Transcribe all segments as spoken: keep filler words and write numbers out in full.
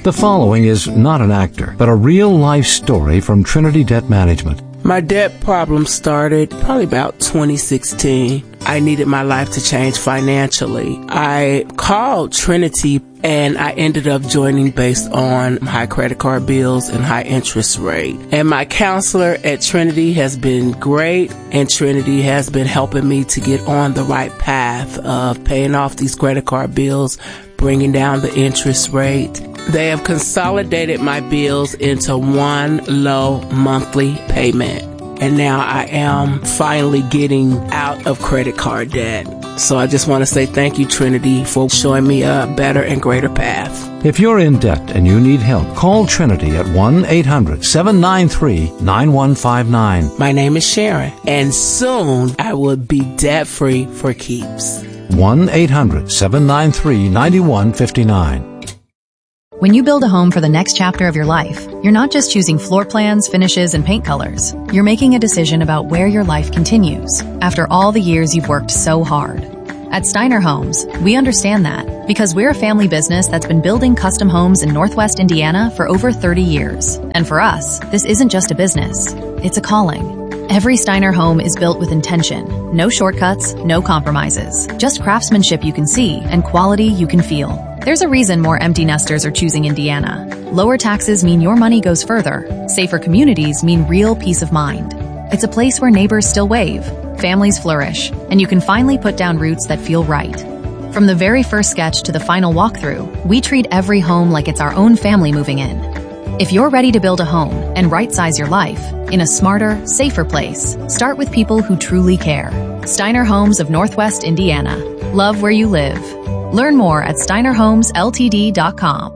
The following is not an actor, but a real-life story from Trinity Debt Management. My debt problem started probably about twenty sixteen. I needed my life to change financially. I called Trinity and I ended up joining based on high credit card bills and high interest rate. And my counselor at Trinity has been great, and Trinity has been helping me to get on the right path of paying off these credit card bills, bringing down the interest rate. They have consolidated my bills into one low monthly payment. And now I am finally getting out of credit card debt. So I just want to say thank you, Trinity, for showing me a better and greater path. If you're in debt and you need help, call Trinity at one eight hundred seven nine three nine one five nine. My name is Sharon, and soon I will be debt-free for keeps. one eight hundred seven nine three nine one five nine. When you build a home for the next chapter of your life, you're not just choosing floor plans, finishes, and paint colors. You're making a decision about where your life continues after all the years you've worked so hard. At Steiner Homes, we understand that because we're a family business that's been building custom homes in Northwest Indiana for over thirty years. And for us, this isn't just a business, it's a calling. Every Steiner home is built with intention. No shortcuts, no compromises. Just craftsmanship you can see and quality you can feel. There's a reason more empty nesters are choosing Indiana. Lower taxes mean your money goes further. Safer communities mean real peace of mind. It's a place where neighbors still wave, families flourish, and you can finally put down roots that feel right. From the very first sketch to the final walkthrough, we treat every home like it's our own family moving in. If you're ready to build a home and right-size your life in a smarter, safer place, start with people who truly care. Steiner Homes of Northwest Indiana. Love where you live. Learn more at steiner homes l t d dot com.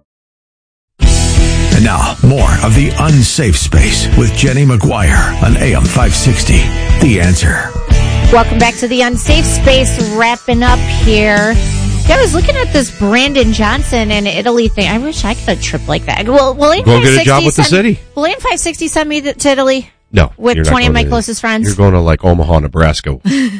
And now, more of The Unsafe Space with Jenny McGuire on A M five sixty. The Answer. Welcome back to The Unsafe Space, wrapping up here. Yeah, I was looking at this Brandon Johnson and Italy thing. I wish I could a trip like that. Well, will A M Go get a job with send, the city. Will A M five sixty send me to Italy? No. With twenty of my closest friends? You're going to, like, Omaha, Nebraska.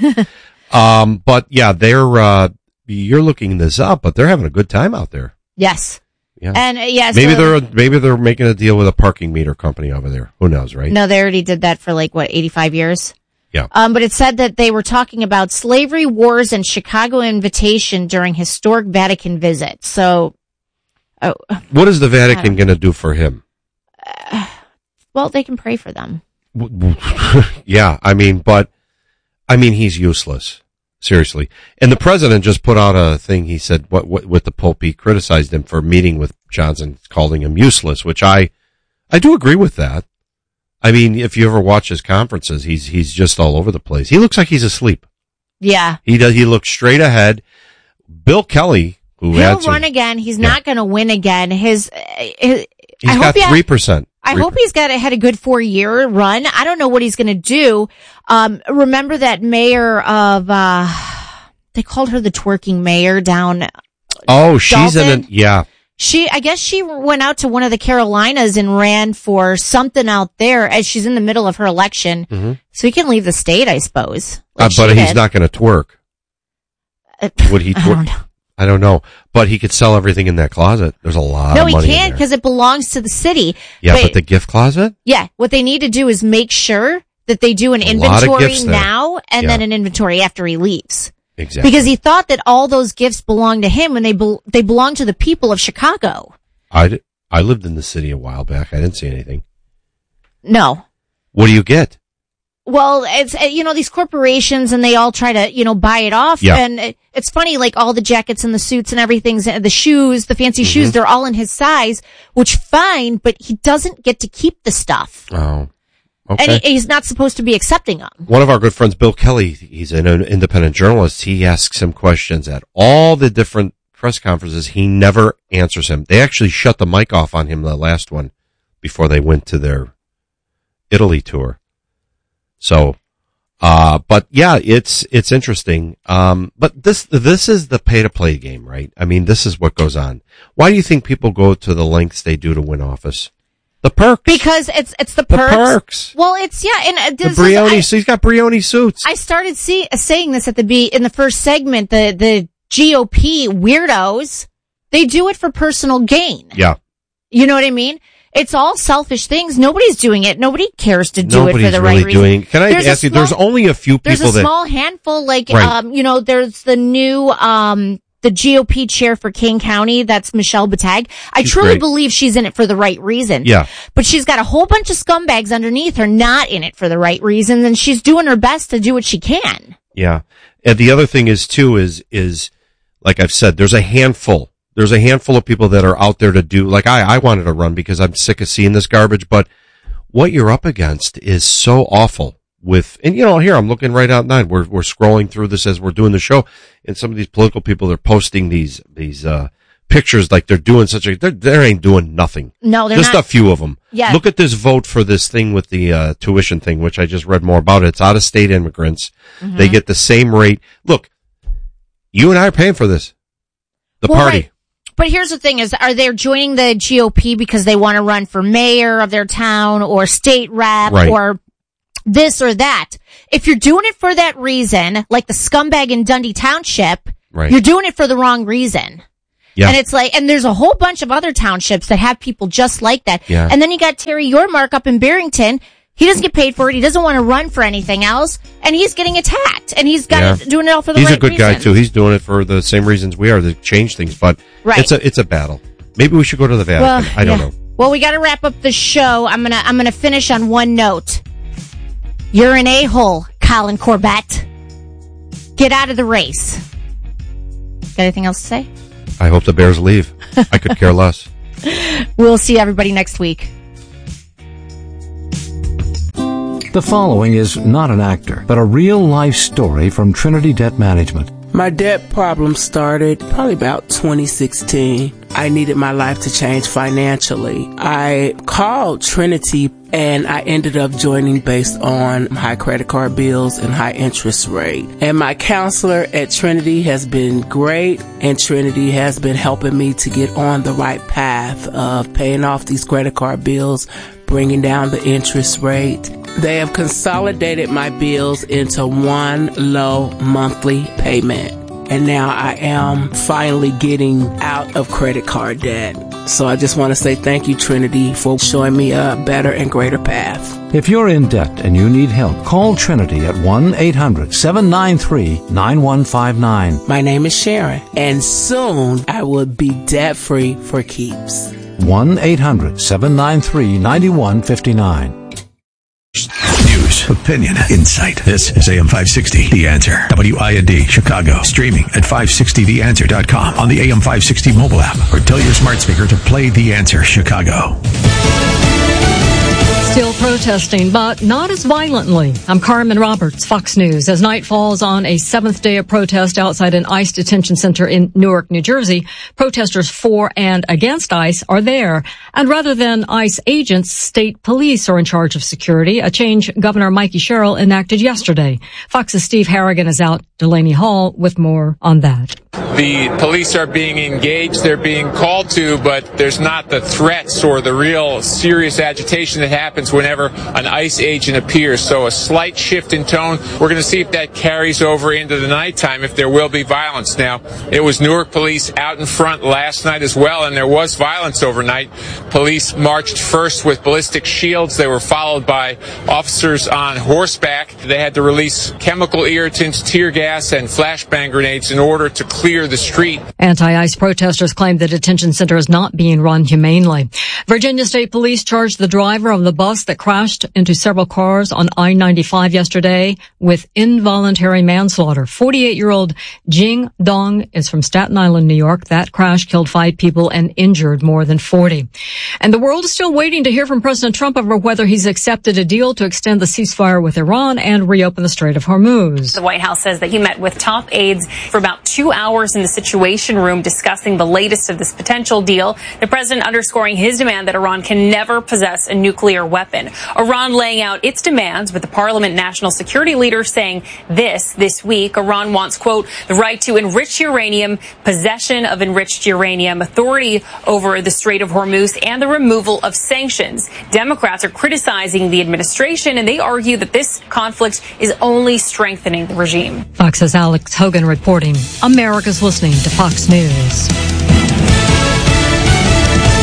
um, but, yeah, they're, uh, you're looking this up, but they're having a good time out there. Yes. Yeah. And, uh, yeah. Maybe so, they're, maybe they're making a deal with a parking meter company over there. Who knows, right? No, they already did that for, like, what, eighty-five years? Yeah. Um, but it said that they were talking about slavery, wars, and Chicago invitation during historic Vatican visit. So, oh, what is the Vatican going to do for him? Uh, well, they can pray for them. Yeah, I mean, but, I mean, he's useless. Seriously. And the president just put out a thing. He said, what, what, with the Pope, he criticized him for meeting with Johnson, calling him useless, which I, I do agree with that. I mean, if you ever watch his conferences, he's, he's just all over the place. He looks like he's asleep. Yeah. He does, he looks straight ahead. Bill Kelly, who He'll had run some, again. He's yeah. not going to win again. His, his he's I got hope three percent. I hope he's got had a good four year run. I don't know what he's going to do. Um, remember that mayor of, uh, they called her the twerking mayor down. Oh, she's Dalton. in it. Yeah. She, I guess she went out to one of the Carolinas and ran for something out there as she's in the middle of her election. Mm-hmm. So he can leave the state, I suppose. Uh, Like but he's did. not going to twerk. Uh, Would he I twerk? don't know. I don't know. But he could sell everything in that closet. There's a lot No, of he money in can't there. because it belongs to the city. Yeah, but, but the gift closet? Yeah, what they need to do is make sure that they do an A lot of inventory gifts there. now and Yeah. then an inventory after he leaves. Exactly. Because he thought that all those gifts belonged to him when they be- they belong to the people of Chicago. I, d- I lived in the city a while back. I didn't see anything. No. What do you get? Well, it's, uh, you know, these corporations and they all try to, you know, buy it off. Yeah. And it, it's funny, like all the jackets and the suits and everything's, the shoes, the fancy Mm-hmm. shoes, they're all in his size, which fine, but he doesn't get to keep the stuff. Oh, okay. And he, he's not supposed to be accepting them. One of our good friends, Bill Kelly, he's an independent journalist. He asks him questions at all the different press conferences. He never answers him. They actually shut the mic off on him, the last one, before they went to their Italy tour. So, uh, but yeah, it's, it's interesting. Um, but this, this is the pay to play game, right? I mean, this is what goes on. Why do you think people go to the lengths they do to win office? The perks. Because it's, it's the The perks. perks. Well, it's, yeah, and uh, The this is- Brioni, I- so he's got Brioni suits. I started see, saying this at the be in the first segment. The the G O P weirdos, they do it for personal gain. Yeah. You know what I mean? It's all selfish things. Nobody's doing it. Nobody cares to do Nobody's it for the really right reason. Doing, can I there's ask you, small, there's only a few people that... There's a small handful, like, right. um, you know, there's the new, um, the G O P chair for King County. That's Michelle Batag. I She's truly great. believe she's in it for the right reason. Yeah. But she's got a whole bunch of scumbags underneath her not in it for the right reasons, and she's doing her best to do what she can. Yeah. And the other thing is, too, is, is, like I've said, there's a handful. There's a handful of people that are out there to do, like I, I wanted to run because I'm sick of seeing this garbage, but what you're up against is so awful with, and you know, here I'm looking right out nine. We're, we're scrolling through this as we're doing the show, and some of these political people are posting these, these, uh, pictures like they're doing such a, they're, they ain't doing nothing. No, they're just not. a few of them. Yeah. Look at this vote for this thing with the, uh, tuition thing, which I just read more about. It's out of state immigrants. Mm-hmm. They get the same rate. Look, you and I are paying for this. The well, party. Right. But here's the thing is, are they joining the G O P because they want to run for mayor of their town or state rep right. or this or that? If you're doing it for that reason, like the scumbag in Dundee Township, right. you're doing it for the wrong reason. Yeah. And it's like, and there's a whole bunch of other townships that have people just like that. Yeah. And then you got Terry Yormark up in Barrington. He doesn't get paid for it. He doesn't want to run for anything else. And he's getting attacked. And he's got yeah. it, doing it all for the he's right a good reasons. guy, too. He's doing it for the same reasons we are, to change things. But right. it's a it's a battle. Maybe we should go to the Vatican. Well, I don't yeah. know. Well, we got to wrap up the show. I'm gonna I'm gonna finish on one note. You're an a-hole, Colin Corbett. Get out of the race. Got anything else to say? I hope the Bears leave. I could care less. We'll see everybody next week. The following is not an actor, but a real-life story from Trinity Debt Management. My debt problem started probably about twenty sixteen. I needed my life to change financially. I called Trinity and I ended up joining based on high credit card bills and high interest rate. And my counselor at Trinity has been great, and Trinity has been helping me to get on the right path of paying off these credit card bills, bringing down the interest rate. They have consolidated my bills into one low monthly payment. And now I am finally getting out of credit card debt. So I just want to say thank you, Trinity, for showing me a better and greater path. If you're in debt and you need help, call Trinity at one eight hundred seven nine three nine one five nine. My name is Sharon, and soon I will be debt-free for keeps. one eight hundred seven nine three nine one five nine. News, opinion, insight. This is A M five sixty, The Answer. W I N D, Chicago. Streaming at five sixty the answer dot com on the A M five sixty mobile app, or tell your smart speaker to play The Answer Chicago. Still protesting, but not as violently. I'm Carmen Roberts, Fox News. As night falls on a seventh day of protest outside an ICE detention center in Newark, New Jersey, protesters for and against ICE are there. And rather than ICE agents, state police are in charge of security, a change Governor Mikey Sherrill enacted yesterday. Fox's Steve Harrigan is out Delaney Hall with more on that. The police are being engaged, they're being called to, but there's not the threats or the real serious agitation that happens whenever an ICE agent appears. So a slight shift in tone. We're going to see if that carries over into the nighttime, if there will be violence. Now, it was Newark police out in front last night as well, and there was violence overnight. Police marched first with ballistic shields. They were followed by officers on horseback. They had to release chemical irritants, tear gas, and flashbang grenades in order to clear the street. Anti-ICE protesters claim the detention center is not being run humanely. Virginia State Police charged the driver of the bus that crashed into several cars on I ninety-five yesterday with involuntary manslaughter. forty-eight-year-old Jing Dong is from Staten Island, New York. That crash killed five people and injured more than forty. And the world is still waiting to hear from President Trump over whether he's accepted a deal to extend the ceasefire with Iran and reopen the Strait of Hormuz. The White House says that he met with top aides for about two hours in the Situation Room discussing the latest of this potential deal. The president underscoring his demand that Iran can never possess a nuclear weapon. Iran laying out its demands, with the Parliament National Security leader saying this this week. Iran wants, quote, the right to enrich uranium, possession of enriched uranium, authority over the Strait of Hormuz, and the removal of sanctions. Democrats are criticizing the administration, and they argue that this conflict is only strengthening the regime. Fox's Alex Hogan reporting. America's listening to Fox News.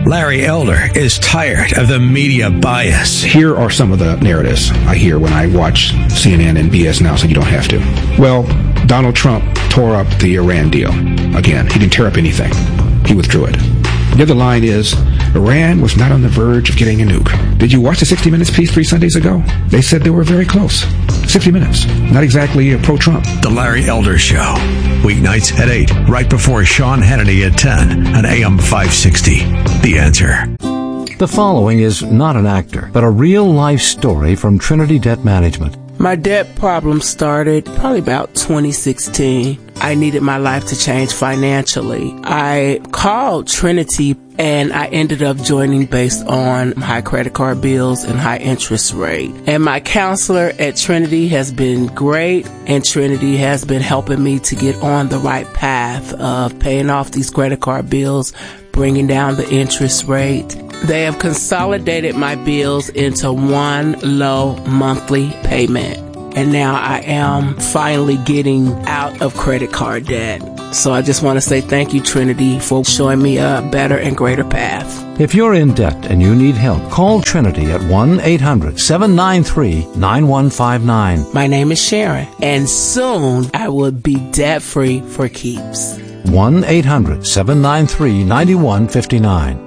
Larry Elder is tired of the media bias. Here are some of the narratives I hear when I watch C N N and B S Now, so you don't have to. Well, Donald Trump tore up the Iran deal. Again, he didn't tear up anything. He withdrew it. The other line is, Iran was not on the verge of getting a nuke. Did you watch the sixty minutes piece three Sundays ago? They said they were very close. sixty minutes. Not exactly a pro-Trump. The Larry Elder Show. Weeknights at eight, right before Sean Hannity at ten on A M five sixty. The Answer. The following is not an actor, but a real-life story from Trinity Debt Management. My debt problem started probably about twenty sixteen. I needed my life to change financially. I called Trinity and I ended up joining based on high credit card bills and high interest rate. And my counselor at Trinity has been great, and Trinity has been helping me to get on the right path of paying off these credit card bills, bringing down the interest rate. They have consolidated my bills into one low monthly payment. And now I am finally getting out of credit card debt. So I just want to say thank you, Trinity, for showing me a better and greater path. If you're in debt and you need help, call Trinity at one eight hundred seven nine three nine one five nine. My name is Sharon, and soon I will be debt-free for keeps. one eight hundred seven nine three nine one five nine.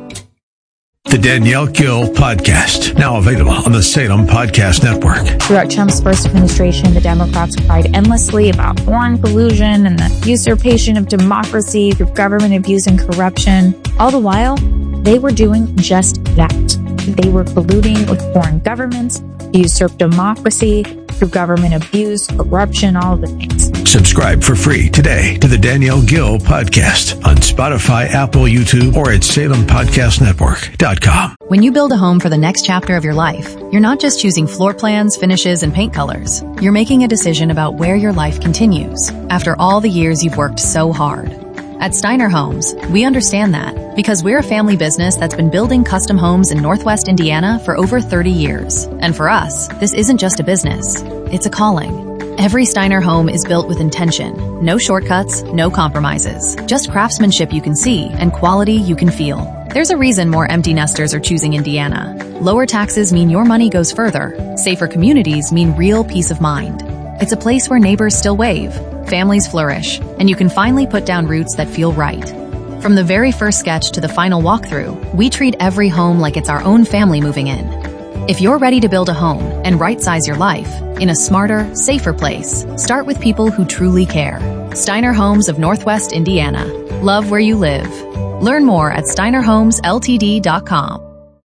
The Danielle Gill Podcast, now available on the Salem Podcast Network. Throughout Trump's first administration, the Democrats cried endlessly about foreign collusion and the usurpation of democracy through government abuse and corruption. All the while, they were doing just that. They were colluding with foreign governments to usurp democracy through government abuse, corruption, all of the things. Subscribe for free today to the Danielle Gill Podcast on Spotify, Apple, YouTube, or at salem podcast network dot com. When you build a home for the next chapter of your life, you're not just choosing floor plans, finishes, and paint colors. You're making a decision about where your life continues after all the years you've worked so hard. At Steiner Homes, we understand that because we're a family business that's been building custom homes in Northwest Indiana for over thirty years. And for us, this isn't just a business, it's a calling. Every Steiner home is built with intention. No shortcuts, no compromises. Just craftsmanship you can see and quality you can feel. There's a reason more empty nesters are choosing Indiana. Lower taxes mean your money goes further. Safer communities mean real peace of mind. It's a place where neighbors still wave, families flourish, and you can finally put down roots that feel right. From the very first sketch to the final walkthrough, we treat every home like it's our own family moving in. If you're ready to build a home and right-size your life in a smarter, safer place, start with people who truly care. Steiner Homes of Northwest Indiana. Love where you live. Learn more at steiner homes l t d dot com.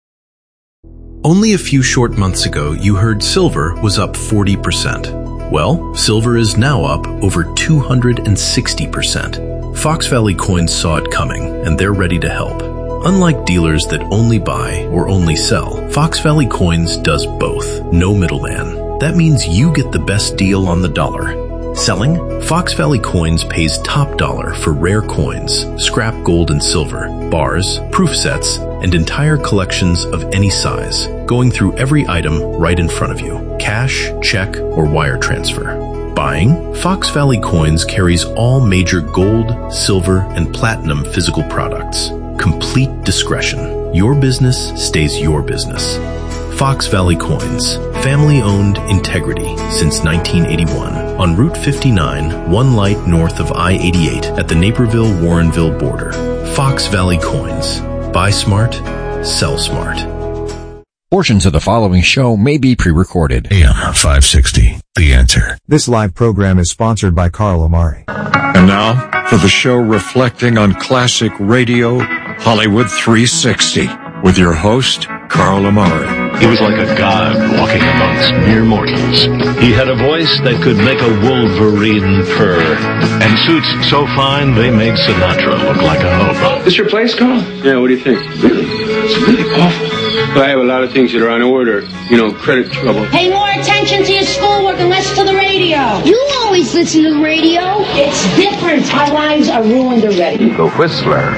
Only a few short months ago, you heard silver was up forty percent. Well, silver is now up over two hundred sixty percent. Fox Valley Coins saw it coming, and they're ready to help. Unlike dealers that only buy or only sell, Fox Valley Coins does both. No middleman. That means you get the best deal on the dollar. Selling? Fox Valley Coins pays top dollar for rare coins, scrap gold and silver, bars, proof sets, and entire collections of any size, going through every item right in front of you. Cash, check, or wire transfer. Buying? Fox Valley Coins carries all major gold, silver, and platinum physical products. Complete discretion. Your business stays your business. Fox Valley Coins. Family-owned integrity since nineteen eighty-one. On Route fifty-nine, one light north of I eighty-eight at the Naperville-Warrenville border. Fox Valley Coins. Buy smart, sell smart. Portions of the following show may be pre-recorded. A M five sixty, The Answer. This live program is sponsored by Carl Amari. And now, for the show reflecting on classic radio, Hollywood three sixty, with your host, Carl Amari. He was like a god walking amongst mere mortals. He had a voice that could make a wolverine purr, and suits so fine they made Sinatra look like a hobo. This your place, Carl? Yeah, what do you think? Really? It's really awful. But I have a lot of things that are on order. You know, credit trouble. Pay more attention to your schoolwork and less to the radio. You always listen to the radio. It's different. Our lives are ruined already. Eagle Whistler.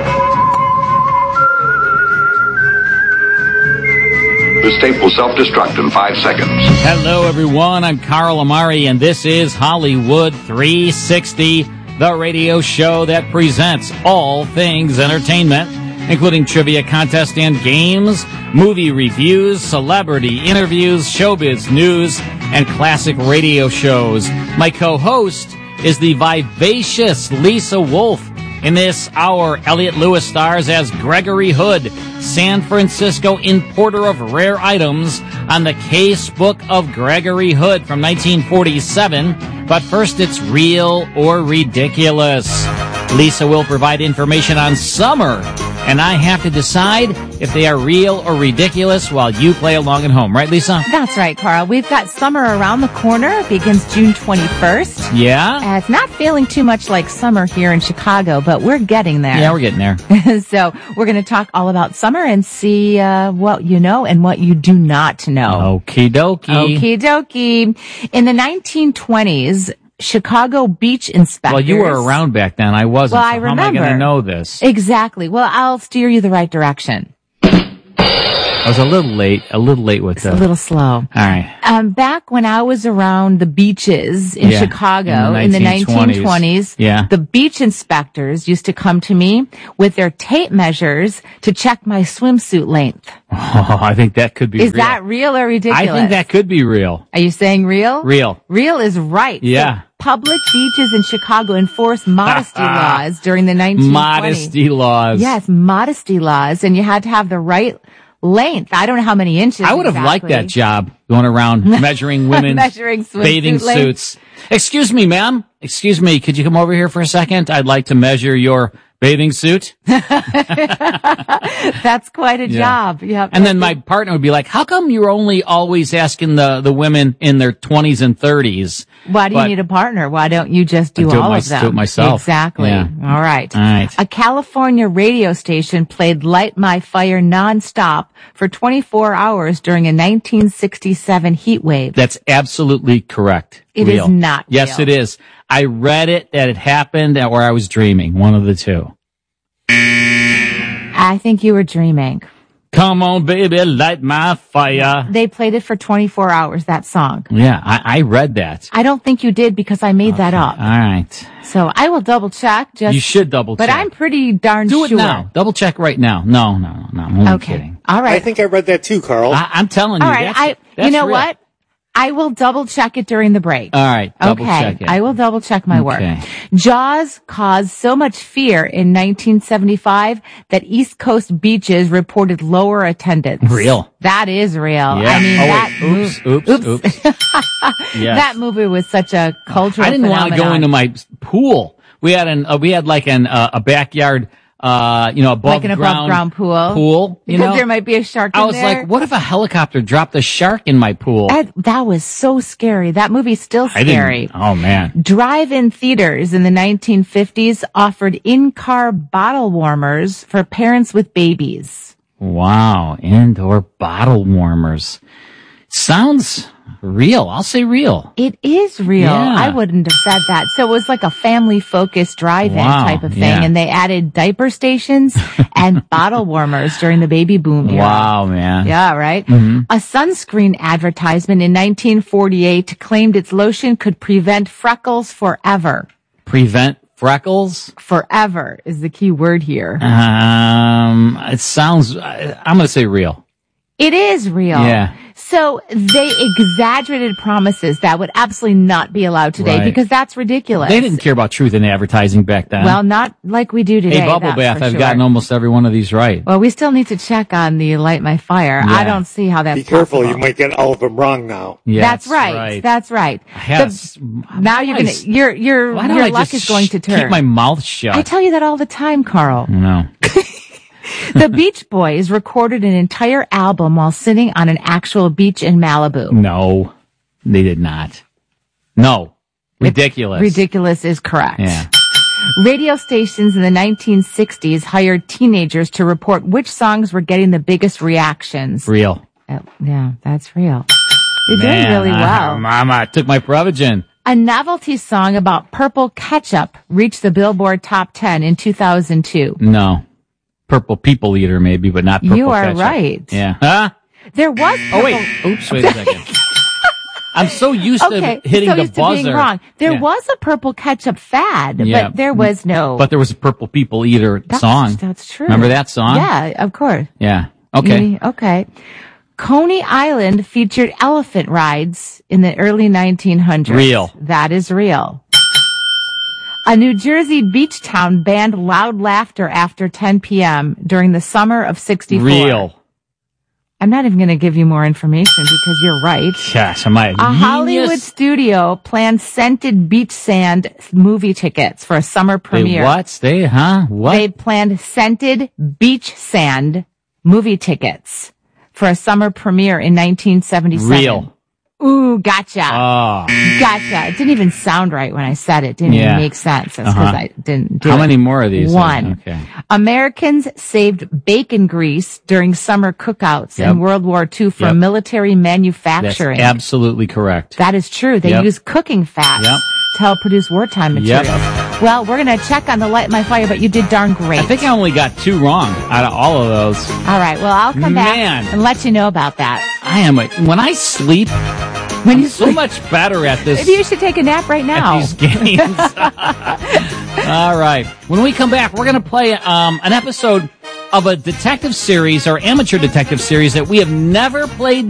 This tape will self-destruct in five seconds. Hello, everyone. I'm Carl Amari, and this is Hollywood three sixty, the radio show that presents all things entertainment, including trivia contests and games, movie reviews, celebrity interviews, showbiz news, and classic radio shows. My co-host is the vivacious Lisa Wolf. In this hour, Elliot Lewis stars as Gregory Hood, San Francisco importer of rare items, on the case book of Gregory Hood from nineteen forty-seven. But first, it's Real or Ridiculous. Lisa will provide information on summer, and I have to decide if they are real or ridiculous while you play along at home. Right, Lisa? That's right, Carl. We've got summer around the corner. It begins June twenty-first. Yeah? Uh, it's not feeling too much like summer here in Chicago, but we're getting there. Yeah, we're getting there. So we're going to talk all about summer and see uh, what you know and what you do not know. Okie dokie. Okie dokie. In the nineteen twenties, Chicago beach inspectors. Well, you were around back then. I wasn't. Well, so I remember. How am I going to know this? Exactly. Well, I'll steer you the right direction. I was a little late, a little late with the... A little slow. All right. Um, back when I was around the beaches in Yeah, Chicago in the in the nineteen twenties. nineteen twenties, Yeah. the beach inspectors used to come to me with their tape measures to check my swimsuit length. Oh, I think that could be Is real. that real or ridiculous? I think that could be real. Are you saying real? Real. Real is right. Yeah. So public beaches in Chicago enforced modesty laws during the nineteen twenties. Modesty laws. Yes, modesty laws, and you had to have the right length. I don't know how many inches. I would have liked exactly. that job, going around measuring women's Measuring swimsuit bathing length. suits. Excuse me, ma'am. Excuse me. Could you come over here for a second? I'd like to measure your bathing suit. That's quite a Yeah. job. Yep. And then my partner would be like, how come you're only always asking the, the women in their twenties and thirties? Why do you But- need a partner? Why don't you just do, I do it all my- of them? do it myself. Exactly. Yeah. All right. All right. A California radio station played Light My Fire nonstop for twenty-four hours during a nineteen sixty-seven heat wave. That's absolutely correct. It is Real. not Yes, real. it is. I read it that it happened or I was dreaming. One of the two. I think you were dreaming. Come on, baby, light my fire. They played it for twenty-four hours, that song. Yeah, I, I read that. I don't think you did because I made that up. All right. So I will double check. Just You should double But check. I'm pretty darn Do it sure. now. Double check right now. No, no, no, no. I'm only Okay. kidding. All right. I think I read that too, Carl. I, I'm telling you. All right. That's, I. that's You know real. what? I will double check it during the break. All right. Double okay. check it. I will double check my Okay. work. Jaws caused so much fear in nineteen seventy-five that East Coast beaches reported lower attendance. Real. That is real. Yeah. I mean, oh, that wait. Oops, oops, oops. Yes. that movie was such a cultural I didn't want to go phenomenon. into my pool. We had an, uh, we had like an, uh, a backyard, uh, you know, above like an ground above ground pool. pool, you because know? there might be a shark in I was there. like, what if a helicopter dropped a shark in my pool? That, that was so scary. That movie's still I scary. didn't. Oh man. Drive-in theaters in the nineteen fifties offered in-car bottle warmers for parents with babies. Wow. Indoor bottle warmers. Sounds real. I'll say real. It is real. Yeah. I wouldn't have said that. So it was like a family-focused drive-in Wow, type of thing, yeah. and they added diaper stations and bottle warmers during the baby boom era. Wow, man. Yeah, right? Mhm. A sunscreen advertisement in nineteen forty-eight claimed its lotion could prevent freckles forever. Prevent freckles? Forever is the key word here. Um, it sounds, I, I'm going to say real. It is real. Yeah. So they exaggerated promises that would absolutely not be allowed today Right. because that's ridiculous. They didn't care about truth in advertising back then. Well, not like we do today. Hey, Bubble that's Bath, for I've sure. gotten almost every one of these right. Well, we still need to check on the Light My Fire. Yeah. I don't see how that's Be careful, possible. you might get all of them wrong now. Yeah, that's right. That's right. Yes. The- now you're gonna your your Why don't your I luck just is going to sh- turn. keep my mouth shut? I tell you that all the time, Carl. No. The Beach Boys recorded an entire album while sitting on an actual beach in Malibu. No, they did not. No. Ridiculous. Ridiculous is correct. Yeah. Radio stations in the nineteen sixties hired teenagers to report which songs were getting the biggest reactions. Real. Uh, yeah, that's real. You're Man, doing really well. uh, Mama, I took my Prevagen. A novelty song about purple ketchup reached the Billboard Top ten in two thousand two. No. Purple people eater maybe, but not purple You are ketchup. right. Yeah. Huh? There was Oh, purple- wait. Oops, wait a second. I'm so used okay, to hitting so the used buzzer. To being wrong. There yeah. was a purple ketchup fad, yeah. but there was no. But there was a Purple People Eater that's, song. That's true. Remember that song? Yeah, of course. Yeah. Okay. Yeah, okay. Coney Island featured elephant rides in the early nineteen hundreds. Real. That is real. A New Jersey beach town banned loud laughter after ten p.m. during the summer of sixty-four. Real. I'm not even going to give you more information because you're right. Gosh, am I a, a genius? Hollywood studio planned scented beach sand movie tickets for a summer premiere. They what? They, huh? What? They planned scented beach sand movie tickets for a summer premiere in nineteen seventy-seven. Real. Ooh, gotcha. Oh. Gotcha. It didn't even sound right when I said it. It didn't yeah. even make sense. That's because uh-huh. I didn't do How it. many more of these? One. Okay. Americans saved bacon grease during summer cookouts yep. in World War Two for yep. military manufacturing. That's absolutely correct. That is true. They yep. use cooking fat yep. to help produce wartime materials. Yep. Well, we're going to check on the Light My Fire, but you did darn great. I think I only got two wrong out of all of those. All right. Well, I'll come back Man. and let you know about that. I am a, when I sleep, when I'm you so sleep, much better at this. Maybe you should take a nap right now. At these games. All right. When we come back, we're going to play um, an episode of a detective series or amateur detective series that we have never played